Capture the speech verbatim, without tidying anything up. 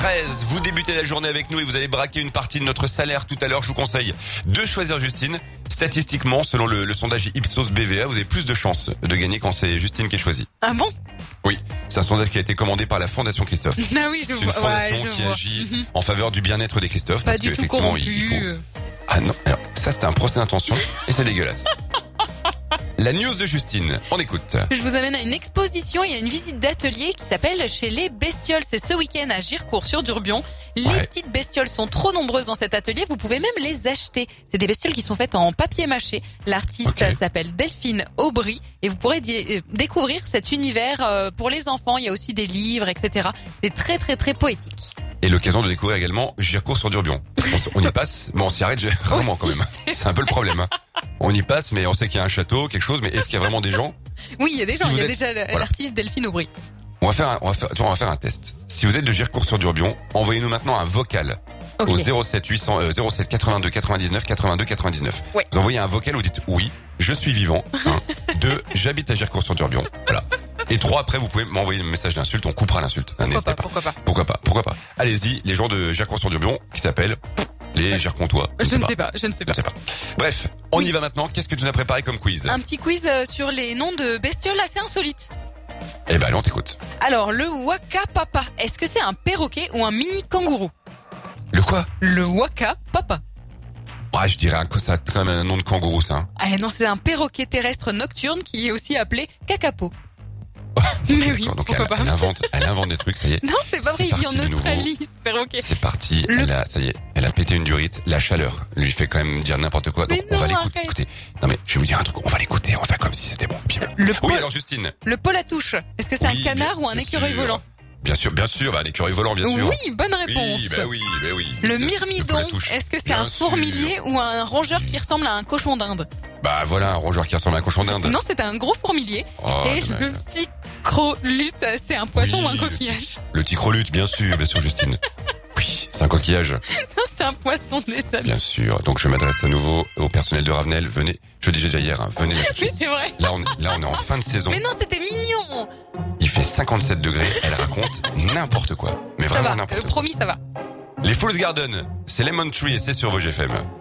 treize, vous débutez la journée avec nous et vous allez braquer une partie de notre salaire tout à l'heure. Je vous conseille de choisir Justine. Statistiquement, selon le, le sondage Ipsos B V A, vous avez plus de chances de gagner quand c'est Justine qui est choisie. Ah bon? Oui, c'est un sondage qui a été commandé par la Fondation Christophe. Ah oui, je C'est une vois. fondation Ouais, je qui vois. agit Mhm. en faveur du bien-être des Christophe. Pas parce du que, tout effectivement, corrompu. il faut... Ah non, alors ça c'était un procès d'intention et c'est dégueulasse. La news de Justine, on écoute. Je vous amène à une exposition, il y a une visite d'atelier qui s'appelle Chez les Bestioles. C'est ce week-end à Girecourt sur Durbion. Les Ouais. petites bestioles sont trop nombreuses dans cet atelier, vous pouvez même les acheter. C'est des bestioles qui sont faites en papier mâché. L'artiste Ok. s'appelle Delphine Aubry et vous pourrez di- euh, découvrir cet univers euh, pour les enfants. Il y a aussi des livres, et cetera. C'est très très très poétique. Et l'occasion de découvrir également Girecourt sur Durbion. On, s- on y passe, mais on s'y arrête j'ai- vraiment quand Aussi, même. C'est un peu le problème. Hein. On y passe, mais on sait qu'il y a un château, quelque chose, mais est-ce qu'il y a vraiment des gens? Oui, il y a des Si gens, il vous y a êtes- déjà la- voilà. l'artiste Delphine Aubry. On va faire un, on va faire, tu vois, on va faire un test. Si vous êtes de Girecourt sur Durbion, envoyez-nous maintenant un vocal Ok. au zéro sept huit cents, euh, zéro sept quatre-vingt-deux quatre-vingt-dix-neuf quatre-vingt-deux quatre-vingt-dix-neuf. Ouais. Vous envoyez un vocal, vous dites oui, je suis vivant. Un, deux, j'habite à Girecourt sur Durbion. Voilà. Et trois, après, vous pouvez m'envoyer un message d'insulte, on coupera l'insulte. Pourquoi N'hésitez pas, pas. pourquoi pas. Pourquoi pas, pourquoi pas. Allez-y, les gens de Girecourt sur Durbion, qui s'appellent les Girecontois. Je ne sais pas, je ne sais Je pas. ne sais pas. Bref, on Oui. y va maintenant. Qu'est-ce que tu nous as préparé comme quiz? Un petit quiz euh, sur les noms de bestioles assez insolites. Eh ben, allez, on t'écoute. Alors, le Waka Papa, est-ce que c'est un perroquet ou un mini kangourou? Le quoi? Le Waka Papa. Ah, je dirais un, ça a quand même un nom de kangourou, ça. Hein. Ah non, c'est un perroquet terrestre nocturne qui est aussi appelé kakapo. Mais oui, D'accord, donc pourquoi elle, pas. elle invente, elle invente des trucs, ça y est. Non, c'est pas C'est vrai, il vit en parti de Australie, ce perroquet. C'est parti. Le- Elle a, ça y est, elle a pété une durite. La chaleur lui fait quand même dire n'importe quoi. Donc Mais on va non, l'écouter. arrête. Écoutez, non mais je vais vous dire un truc. On va l'écouter. On va faire comme si c'était bon. Bien. Le, Oui, pol- alors Justine. le polatouche, est-ce que c'est Oui, un canard bien- ou un bien écureuil sûr. volant? Bien sûr, bien sûr. Bah, l'écureuil volant, bien sûr. Oui, bonne réponse. Oui, bah oui, bah oui. Le Le myrmidon, polatouche. est-ce que c'est Bien un sûr. fourmilier ou un rongeur qui ressemble à un cochon d'Inde? Bah voilà, un rongeur qui ressemble à un cochon d'Inde. Non, c'est un gros fourmilier. Oh, Et dommage. le petit crolute, c'est un poisson Oui, ou un le coquillage? Le ticrolute, bien sûr, bien sûr, Justine. Oui, c'est un coquillage, Non, c'est un poisson des sables. bien sûr. Donc je m'adresse à nouveau au personnel de Ravenel. Venez, je le disais déjà hier, hein, venez me chercher. Oui, c'est vrai. Là on, là, on est en fin de saison. Mais non, c'était mignon. Il fait cinquante-sept degrés. Elle raconte n'importe quoi. Mais Ça vraiment va, n'importe euh, quoi. promis, ça va. Les Fool's Garden, c'est Lemon Tree et c'est sur vos G F M.